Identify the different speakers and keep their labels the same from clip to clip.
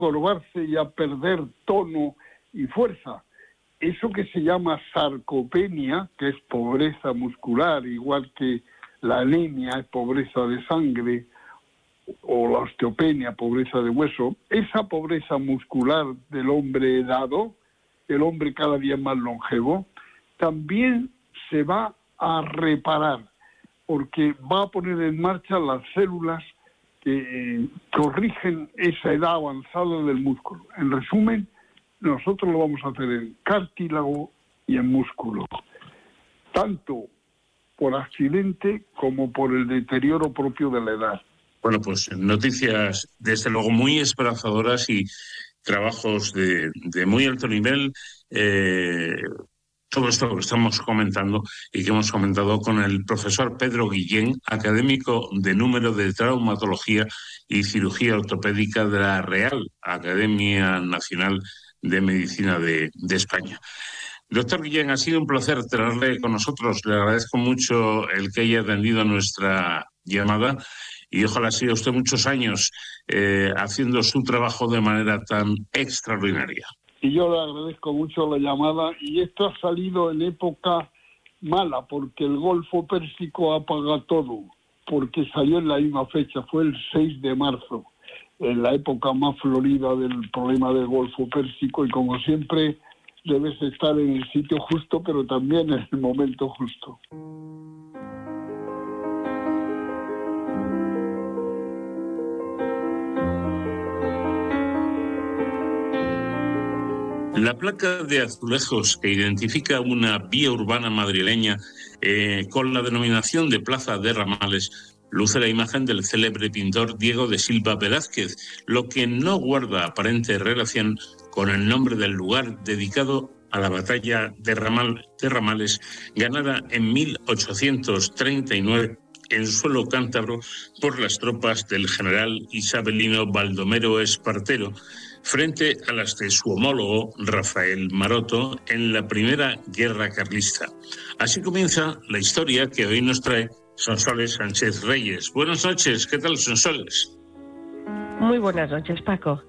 Speaker 1: encorvarse y a perder tono y fuerza. Eso que se llama sarcopenia, que es pobreza muscular, igual que la anemia es pobreza de sangre, o la osteopenia, pobreza de hueso, esa pobreza muscular del hombre edado, el hombre cada día más longevo, también se va a reparar, porque va a poner en marcha las células que corrigen esa edad avanzada del músculo. En resumen, nosotros lo vamos a hacer en cartílago y en músculo, tanto por accidente como por el deterioro propio de la edad.
Speaker 2: Bueno, pues noticias desde luego muy esperanzadoras y trabajos de muy alto nivel. Todo esto que estamos comentando y que hemos comentado con el profesor Pedro Guillén, académico de número de traumatología y cirugía ortopédica de la Real Academia Nacional de Medicina de España. Doctor Guillén, ha sido un placer tenerle con nosotros. Le agradezco mucho el que haya atendido nuestra llamada y ojalá siga usted muchos años haciendo su trabajo de manera tan extraordinaria.
Speaker 1: Y yo le agradezco mucho la llamada, y esto ha salido en época mala, porque el Golfo Pérsico apaga todo, porque salió en la misma fecha, fue el 6 de marzo, en la época más florida del problema del Golfo Pérsico, y como siempre debes estar en el sitio justo, pero también en el momento justo.
Speaker 2: La placa de azulejos que identifica una vía urbana madrileña con la denominación de Plaza de Ramales luce la imagen del célebre pintor Diego de Silva Velázquez, lo que no guarda aparente relación con el nombre del lugar dedicado a la batalla de Ramales, ganada en 1839 en suelo cántabro por las tropas del general isabelino Baldomero Espartero, frente a las de su homólogo Rafael Maroto en la Primera Guerra Carlista. Así comienza la historia que hoy nos trae Sonsoles Sánchez Reyes. Buenas noches, ¿qué tal, Sonsoles?
Speaker 3: Muy buenas noches, Paco.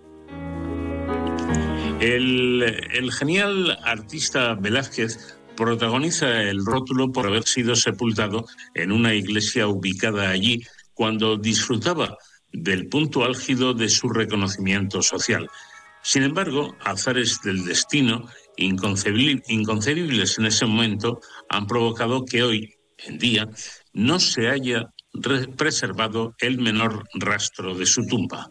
Speaker 2: El genial artista Velázquez protagoniza el rótulo por haber sido sepultado en una iglesia ubicada allí cuando disfrutaba del punto álgido de su reconocimiento social. Sin embargo, azares del destino, inconcebibles en ese momento, han provocado que hoy en día no se haya preservado el menor rastro de su tumba.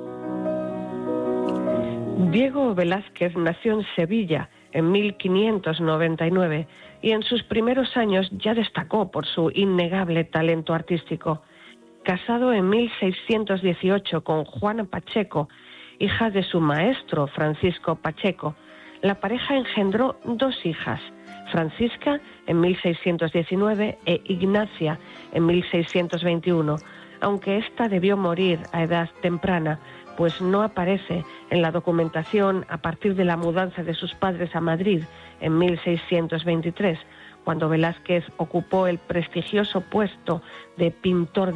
Speaker 3: Diego Velázquez nació en Sevilla en 1599 y en sus primeros años ya destacó por su innegable talento artístico. Casado en 1618 con Juana Pacheco, hija de su maestro Francisco Pacheco, la pareja engendró 2 hijas, Francisca en 1619 e Ignacia en 1621, aunque ésta debió morir a edad temprana, pues no aparece en la documentación a partir de la mudanza de sus padres a Madrid en 1623, cuando Velázquez ocupó el prestigioso puesto de pintor de